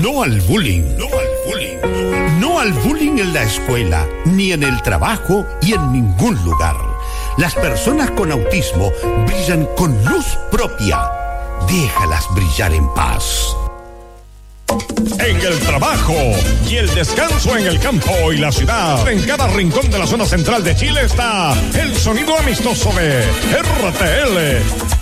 No al bullying. No al bullying. No al bullying en la escuela, ni en el trabajo y en ningún lugar. Las personas con autismo brillan con luz propia. Déjalas brillar en paz. En el trabajo y el descanso en el campo y la ciudad. En cada rincón de la zona central de Chile está el sonido amistoso de RTL.